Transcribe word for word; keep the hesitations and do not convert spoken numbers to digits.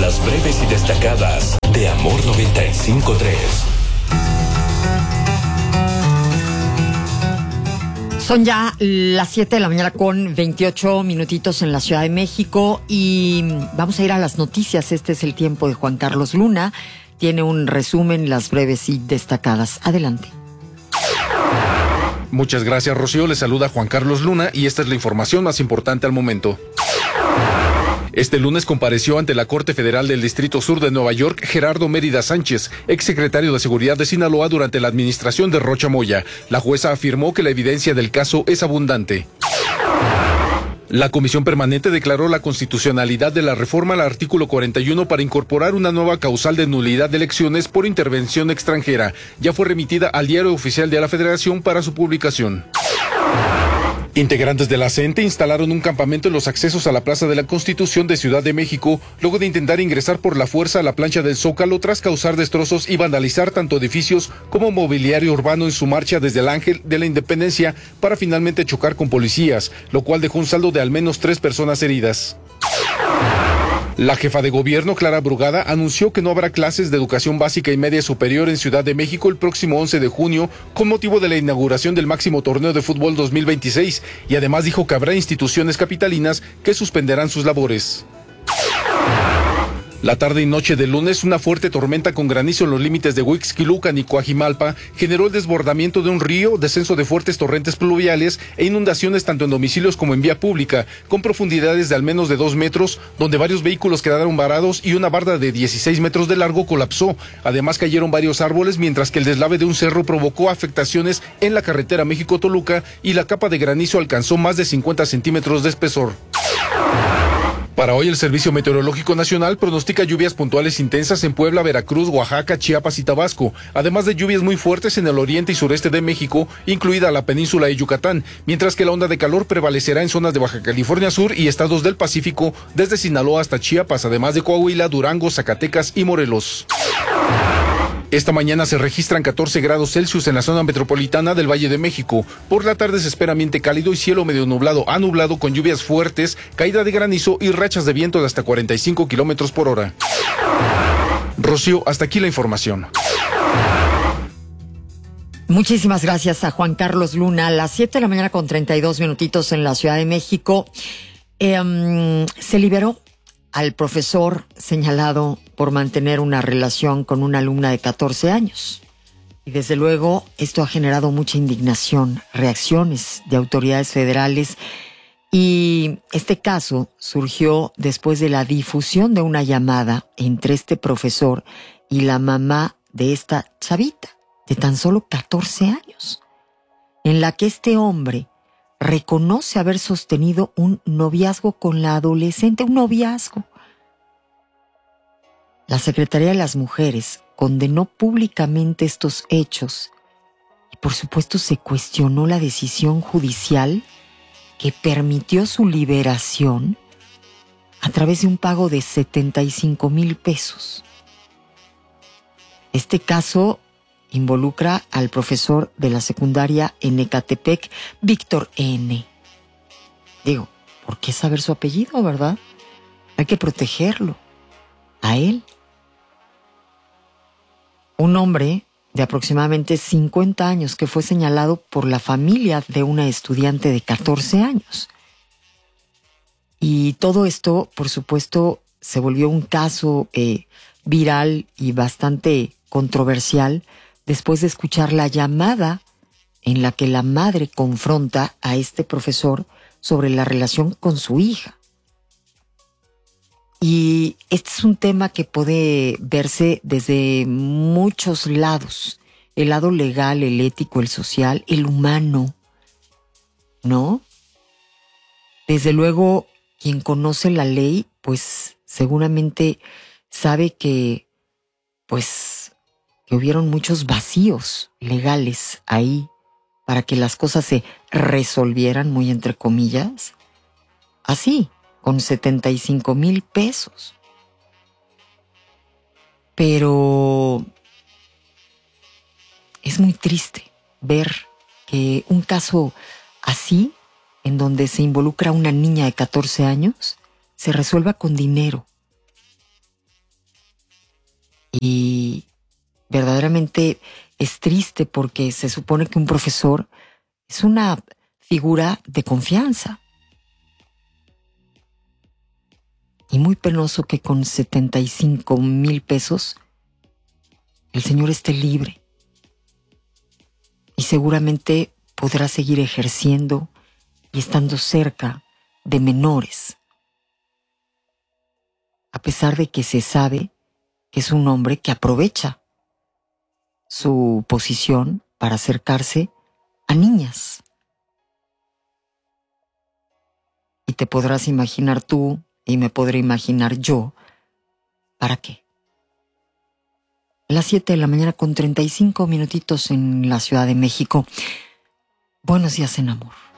Las breves y destacadas de Amor noventa y cinco punto tres. Son ya las siete de la mañana con veintiocho minutitos en la Ciudad de México y vamos a ir a las noticias. Este es el tiempo de Juan Carlos Luna. Tiene un resumen, las breves y destacadas. Adelante. Muchas gracias, Rocío. Le saluda Juan Carlos Luna y esta es la información más importante al momento. Este lunes compareció ante la Corte Federal del Distrito Sur de Nueva York Gerardo Mérida Sánchez, exsecretario de Seguridad de Sinaloa durante la administración de Rocha Moya. La jueza afirmó que la evidencia del caso es abundante. La Comisión Permanente declaró la constitucionalidad de la reforma al artículo cuarenta y uno para incorporar una nueva causal de nulidad de elecciones por intervención extranjera. Ya fue remitida al Diario Oficial de la Federación para su publicación. Integrantes de la C E N T E instalaron un campamento en los accesos a la Plaza de la Constitución de Ciudad de México, luego de intentar ingresar por la fuerza a la plancha del Zócalo tras causar destrozos y vandalizar tanto edificios como mobiliario urbano en su marcha desde el Ángel de la Independencia para finalmente chocar con policías, lo cual dejó un saldo de al menos tres personas heridas. La jefa de gobierno, Clara Brugada, anunció que no habrá clases de educación básica y media superior en Ciudad de México el próximo once de junio con motivo de la inauguración del máximo torneo de fútbol dos mil veintiséis y además dijo que habrá instituciones capitalinas que suspenderán sus labores. La tarde y noche del lunes, una fuerte tormenta con granizo en los límites de Huixquilucan y Coajimalpa generó el desbordamiento de un río, descenso de fuertes torrentes pluviales e inundaciones tanto en domicilios como en vía pública, con profundidades de al menos de dos metros, donde varios vehículos quedaron varados y una barda de dieciséis metros de largo colapsó. Además cayeron varios árboles, mientras que el deslave de un cerro provocó afectaciones en la carretera México-Toluca y la capa de granizo alcanzó más de cincuenta centímetros de espesor. Para hoy, el Servicio Meteorológico Nacional pronostica lluvias puntuales intensas en Puebla, Veracruz, Oaxaca, Chiapas y Tabasco, además de lluvias muy fuertes en el oriente y sureste de México, incluida la península de Yucatán, mientras que la onda de calor prevalecerá en zonas de Baja California Sur y estados del Pacífico, desde Sinaloa hasta Chiapas, además de Coahuila, Durango, Zacatecas y Morelos. Esta mañana se registran catorce grados Celsius en la zona metropolitana del Valle de México. Por la tarde se espera ambiente cálido y cielo medio nublado a nublado con lluvias fuertes, caída de granizo y rachas de viento de hasta cuarenta y cinco kilómetros por hora. Rocío, hasta aquí la información. Muchísimas gracias a Juan Carlos Luna. A las siete de la mañana con treinta y dos minutitos en la Ciudad de México. Eh, um, se liberó al profesor señalado por mantener una relación con una alumna de catorce años. Y desde luego esto ha generado mucha indignación, reacciones de autoridades federales y este caso surgió después de la difusión de una llamada entre este profesor y la mamá de esta chavita de tan solo catorce años, en la que este hombre reconoce haber sostenido un noviazgo con la adolescente, un noviazgo. La Secretaría de las Mujeres condenó públicamente estos hechos y por supuesto se cuestionó la decisión judicial que permitió su liberación a través de un pago de setenta y cinco mil pesos. Este caso involucra al profesor de la secundaria en Ecatepec, Víctor N. Digo, ¿por qué saber su apellido, verdad? Hay que protegerlo. A él. Un hombre de aproximadamente cincuenta años que fue señalado por la familia de una estudiante de catorce años. Y todo esto, por supuesto, se volvió un caso eh, viral y bastante controversial después de escuchar la llamada en la que la madre confronta a este profesor sobre la relación con su hija. Y este es un tema que puede verse desde muchos lados. El lado legal, el ético, el social, el humano, ¿no? Desde luego, quien conoce la ley, pues seguramente sabe que, pues, que hubieron muchos vacíos legales ahí para que las cosas se resolvieran, muy entre comillas, así, con setenta y cinco mil pesos. Pero es muy triste ver que un caso así, en donde se involucra una niña de catorce años, se resuelva con dinero. Y verdaderamente es triste porque se supone que un profesor es una figura de confianza. Y muy penoso que con setenta y cinco mil pesos el señor esté libre. Y seguramente podrá seguir ejerciendo y estando cerca de menores. A pesar de que se sabe que es un hombre que aprovecha su posición para acercarse a niñas. Y te podrás imaginar tú, y me podré imaginar yo, ¿para qué? Las siete de la mañana con treinta y cinco minutitos en la Ciudad de México. Buenos días en amor.